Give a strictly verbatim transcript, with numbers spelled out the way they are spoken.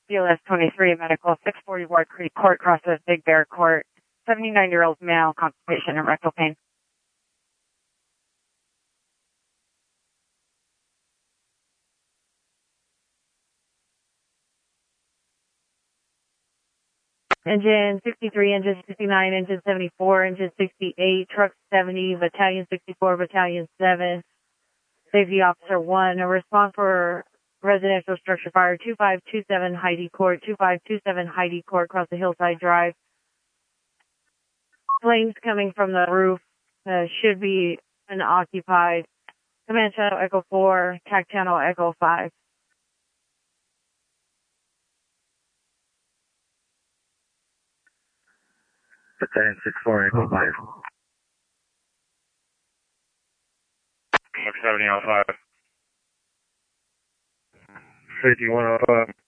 B L S twenty-three, medical, six forty Ward Creek Court, Crossroads, Big Bear Court, seventy-nine-year-old male, constipation and rectal pain. Engine sixty-three, engine sixty-nine, engine seventy-four, engine sixty-eight, truck seventy, battalion sixty-four, battalion seven, safety officer one, a response for residential structure fire, two five two seven Heidi Court, two five two seven Heidi Court, across the Hillside Drive. Flames coming from the roof, uh, should be unoccupied. Command channel Echo four, T A C channel Echo five. Battalion six four, Echo five. seventy oh five. fifty-one oh five.